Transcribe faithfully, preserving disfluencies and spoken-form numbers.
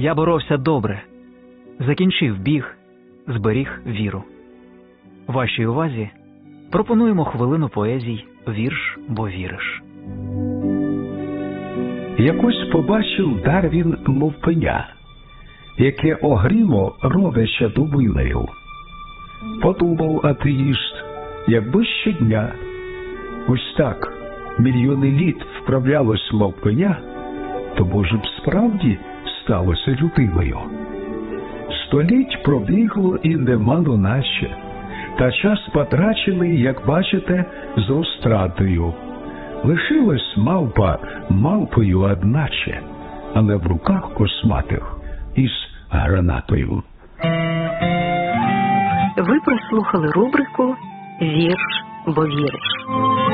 Я боровся добре, закінчив біг, зберіг віру. Вашій увазі пропонуємо хвилину поезій «Вірш, бо віриш». Якось побачив Дарвін мовпеня, яке огрімо ровища дубинею. Подумав атеїст, якби щодня ось так мільйони літ вправлялось мовпеня, то, може б, справді сталося людиною. Століть пробігло і немало наче, та час потрачений, як бачите, з розтратою. Лишилась мавпа мавпою одначе, але в руках косматих із гранатою. Ви прослухали рубрику «Вірш, бо віриш».